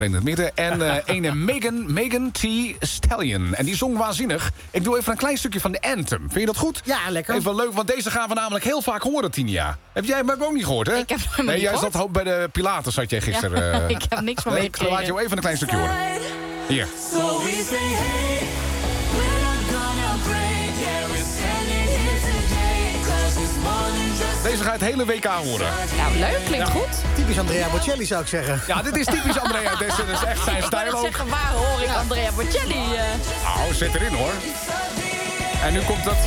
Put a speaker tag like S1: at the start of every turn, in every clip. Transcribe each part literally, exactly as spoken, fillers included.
S1: in het midden. En uh, ene Megan, Megan T. Stallion. En die zong waanzinnig. Ik doe even een klein stukje van de Anthem. Vind je dat goed?
S2: Ja, lekker.
S1: Even leuk, want deze gaan we namelijk heel vaak horen, Tinia. Heb jij hem ook niet gehoord, hè?
S3: Ik heb hem
S1: nee,
S3: niet
S1: jij
S3: gehoord.
S1: zat bij de Pilates, zat jij gisteren.
S3: Ja,
S1: uh,
S3: ik heb niks van
S1: nee,
S3: meegekregen.
S1: laat je even een klein stukje horen. Hier.
S4: So we say hey, we're not gonna break. Yeah, we're standing here today. 'Cause it's more than just
S1: Deze ga je het hele W K horen.
S3: Ja, leuk, klinkt
S1: Ja.
S3: goed.
S2: Typisch Andrea Bocelli, zou ik zeggen.
S1: Ja, dit is typisch Andrea. Dit is, dit is echt zijn
S3: Ik
S1: stijl
S3: wou
S1: ook.
S3: zeggen, waar hoor ik Andrea Bocelli? eh?
S1: Nou, zit erin hoor. En nu komt het.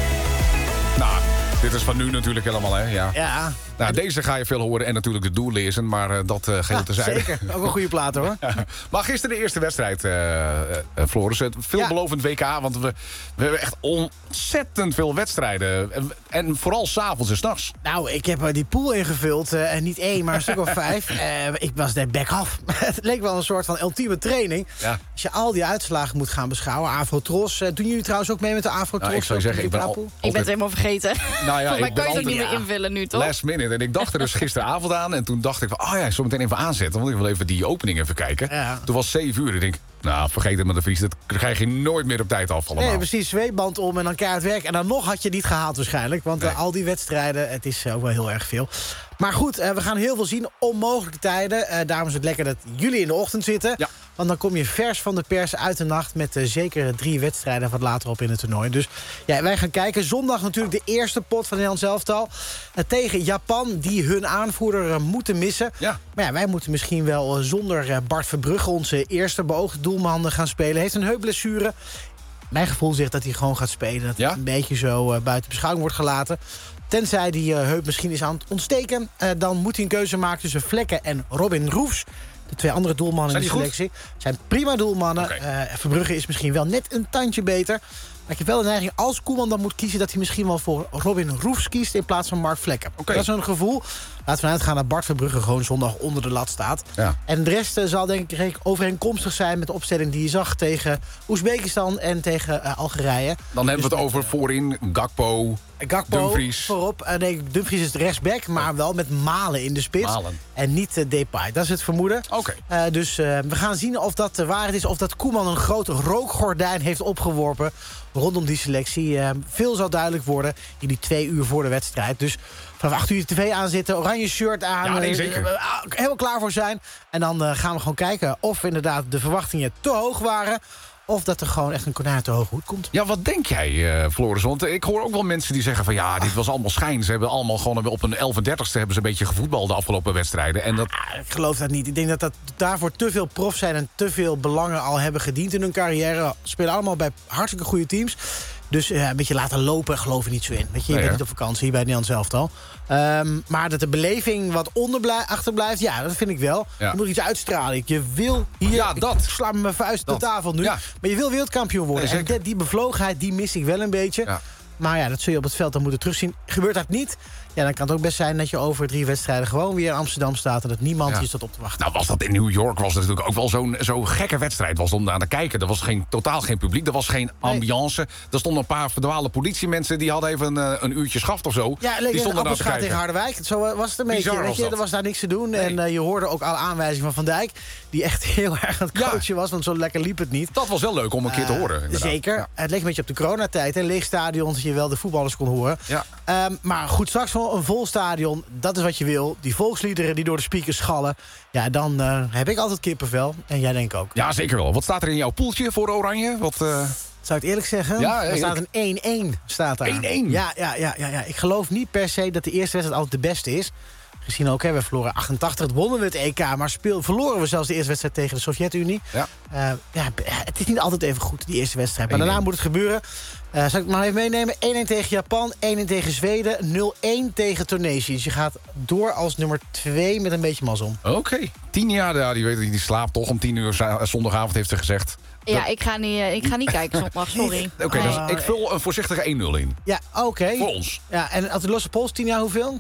S1: Nou, dit is van nu natuurlijk helemaal, hè? Ja.
S2: Ja,
S1: Nou, deze ga je veel horen en natuurlijk de doel lezen, maar uh, dat uh, geheel
S2: ja,
S1: terzijde.
S2: zeker. Ook een goede plaat, hoor.
S1: Maar gisteren de eerste wedstrijd, uh, uh, Floris. Het veelbelovend W K, want we, we hebben echt ontzettend veel wedstrijden. En, en vooral s'avonds en s'nachts.
S2: Nou, ik heb uh, die pool ingevuld. Uh, en niet één, maar een stuk of vijf. Uh, ik was net back af. Het leek wel een soort van ultieme training.
S1: Ja.
S2: Als je al die uitslagen moet gaan beschouwen. Afrotros. Uh, doen jullie trouwens ook mee met de Afrotros?
S1: Nou, ik zou je zeggen, ik ben al,
S3: Ik ben het
S1: altijd
S3: helemaal vergeten.
S1: Nou ja,
S3: Volgens mij
S1: ik ben
S3: kan je het ook
S1: altijd-
S3: niet meer
S1: ja.
S3: invullen nu, toch?
S1: last minute. En ik dacht er dus gisteravond aan. En toen dacht ik van, oh ja, ik zal meteen even aanzetten. Want ik wil even die opening even kijken.
S2: Ja.
S1: Toen was zeven uur. En ik denk, nou, vergeet het met de Vries. Dat krijg je nooit meer op tijd af allemaal.
S2: Nee, precies. Zweetband om en dan keihard werk. En dan nog had je niet gehaald waarschijnlijk. Want uh,
S1: Nee.
S2: al die wedstrijden, het is uh, ook wel heel erg veel. Maar goed, uh, we gaan heel veel zien. Onmogelijke tijden. Uh, daarom is het lekker dat jullie in de ochtend zitten.
S1: Ja.
S2: Want dan kom je vers van de pers uit de nacht... met uh, zeker drie wedstrijden wat later op in het toernooi. Dus ja, wij gaan kijken. Zondag natuurlijk de eerste pot van Nederland elftal. Uh, tegen Japan, die hun aanvoerder uh, moeten missen.
S1: Ja.
S2: Maar ja, wij moeten misschien wel uh, zonder uh, Bart Verbrugge... onze eerste beoogde doelman uh, gaan spelen. Heeft een heupblessure. Mijn gevoel zegt dat hij gewoon gaat spelen. Dat
S1: Ja?
S2: het een beetje zo uh, buiten beschouwing wordt gelaten. Tenzij die uh, heup misschien is aan het ontsteken. Uh, dan moet hij een keuze maken tussen Vlekken en Robin Roefs. De twee andere doelmannen
S1: Zijn
S2: in de
S1: die goed?
S2: selectie. Zijn prima doelmannen.
S1: Oké.
S2: Uh, Verbrugge is misschien wel net een tandje beter. Maar ik heb wel de neiging, als Koeman dan moet kiezen... dat hij misschien wel voor Robin Roefs kiest in plaats van Mark Vlekken.
S1: Oké.
S2: Dat is een gevoel. Laten we uitgaan dat Bart Verbrugge gewoon zondag onder de lat staat.
S1: Ja.
S2: En de rest uh, zal denk ik redelijk overeenkomstig zijn... met de opstelling die je zag tegen Oezbekistan en tegen uh, Algerije.
S1: Dan hebben we het over voorin Gakpo,
S2: Gakpo
S1: Dumfries.
S2: voorop. Uh, nee, Dumfries is de rechtsback, maar wel met Malen in de spits.
S1: Malen.
S2: En niet uh, Depay. Dat is het vermoeden.
S1: Oké.
S2: Uh, dus uh, we gaan zien of dat de waarheid is. Of dat Koeman een groot rookgordijn heeft opgeworpen rondom die selectie. Uh, veel zal duidelijk worden in die twee uur voor de wedstrijd. Dus vanaf acht uur de tv aanzitten, oranje shirt aan.
S1: Ja, nee,
S2: uh,
S1: zeker.
S2: uh, helemaal klaar voor zijn. En dan uh, gaan we gewoon kijken of inderdaad de verwachtingen te hoog waren... of dat er gewoon echt een konijn te hoge hoed komt.
S1: Ja, wat denk jij, uh, Floris? Want ik hoor ook wel mensen die zeggen van... ja, dit was allemaal schijn. Ze hebben allemaal gewoon op een elf en dertigste... hebben ze een beetje gevoetbald de afgelopen wedstrijden. En dat...
S2: Ah, ik geloof dat niet. Ik denk dat, dat daarvoor te veel profs zijn... en te veel belangen al hebben gediend in hun carrière. Ze spelen allemaal bij hartstikke goede teams. Dus uh, een beetje laten lopen, geloof ik niet zo in. Weet je, je
S1: Nee,
S2: bent
S1: hè?
S2: niet op vakantie bij het Nederlands elftal. Um, maar dat de beleving wat onderblij- achterblijft, ja, dat vind ik wel.
S1: Ja.
S2: Je moet iets uitstralen. Je wil hier...
S1: Ja, dat.
S2: Ik sla met mijn vuist op de
S1: Dat.
S2: tafel nu.
S1: Ja.
S2: Maar je wil wereldkampioen worden.
S1: Nee,
S2: en
S1: zeker.
S2: die, die bevlogenheid, die mis ik wel een beetje.
S1: Ja.
S2: Maar ja, dat zul je op het veld dan moeten terugzien. Gebeurt dat niet, ja, dan kan het ook best zijn... dat je over drie wedstrijden gewoon weer in Amsterdam staat... en dat niemand
S1: Ja.
S2: je staat op te wachten.
S1: Nou, was dat in New York, was dat natuurlijk ook wel zo'n zo'n gekke wedstrijd was om naar te kijken. Er was geen, totaal geen publiek, er was geen ambiance. Er stonden een paar verdwaalde politiemensen... die hadden even een, een uurtje schaft of zo.
S2: Ja,
S1: die
S2: leek een
S1: stonden daar te
S2: appelschaat tegen
S1: kijken.
S2: Harderwijk. Zo eh, was het een beetje.
S1: Bizar
S2: Weet
S1: was
S2: je,
S1: dat.
S2: er was daar niks te doen.
S1: Nee.
S2: En uh, je hoorde ook alle aanwijzingen van Van Dijk... die echt heel erg aan het
S1: Ja.
S2: coachen was, want zo lekker liep het niet.
S1: Dat was wel leuk om een keer te
S2: Uh,
S1: horen. inderdaad.
S2: Zeker.
S1: Ja.
S2: Het leek een beetje op de coronatijd. Een leeg stadion, dat je wel de voetballers kon horen.
S1: Ja.
S2: Um, maar goed, straks wel een vol stadion. Dat is wat je wil. Die volksliederen die door de speakers schallen. Ja, dan uh, heb ik altijd kippenvel. En jij denk ook.
S1: Ja, zeker wel. Wat staat er in jouw poeltje voor Oranje? Wat, uh...
S2: Zou ik het eerlijk zeggen?
S1: Ja,
S2: er staat
S1: eerlijk.
S2: een één-één. Staat daar.
S1: één-één?
S2: Ja, ja, ja, ja, ja. Ik geloof niet per se dat de eerste wedstrijd altijd de beste is. Gezien ook, hè, we verloren achtentachtig, het wonnen we het E K... maar speel, verloren we zelfs de eerste wedstrijd tegen de Sovjet-Unie.
S1: Ja.
S2: Uh, ja, het is niet altijd even goed, die eerste wedstrijd. Maar
S1: één-één.
S2: daarna moet het gebeuren. Uh, zal ik het maar even meenemen? één-één tegen Japan, één-één tegen Zweden... nul-één tegen Tunesië. Dus je gaat door als nummer twee met een beetje mazzel.
S1: Oké. Tien jaar, ja, die weet dat die slaapt toch om tien uur za- zondagavond, heeft ze gezegd.
S3: Ja, ik ga niet, eh, ik ga niet kijken zondag, sorry.
S1: Oké,
S3: Nee.
S1: dus ik vul een voorzichtige één nul in.
S2: Ja, oké.
S1: Voor ons.
S2: Ja, en als de losse pols, tien jaar hoeveel?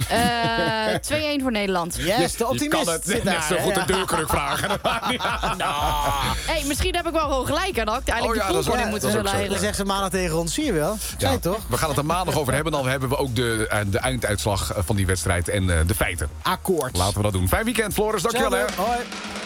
S3: Eh, twee-één voor Nederland.
S2: Yes, de
S1: Je
S2: optimist
S1: kan het
S2: zit
S1: net
S2: daar,
S1: zo
S2: hè?
S1: goed een deurkruk vragen.
S3: Hey, misschien heb ik wel gewoon gelijk. En dan had ik eigenlijk
S1: Oh ja,
S3: de
S1: dat is
S3: pool
S1: ook-
S3: in moeten
S1: dat is ook
S3: zullen
S1: zo.
S2: Dan
S3: eigenlijk.
S2: zegt ze maandag tegen ons, zie je wel. Zei je toch?
S1: We gaan het er maandag over hebben. Dan hebben we ook de, eh, de einduitslag van die wedstrijd en eh, de feiten.
S2: Akkoord.
S1: Laten we dat doen. Fijn weekend, Floris. Dankjewel. Hè.
S2: Hoi.